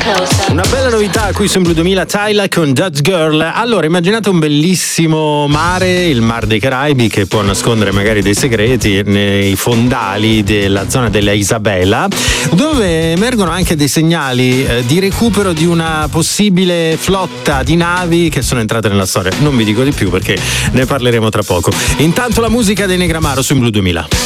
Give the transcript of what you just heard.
Una bella novità qui su Blue 2000, Tyla con Dutch Girl. Allora, immaginate un bellissimo mare, il Mar dei Caraibi, che può nascondere magari dei segreti nei fondali della zona della Isabela, dove emergono anche dei segnali di recupero di una possibile flotta di navi che sono entrate nella storia. Non vi dico di più perché ne parleremo tra poco. Intanto la musica dei Negramaro su Blue 2000.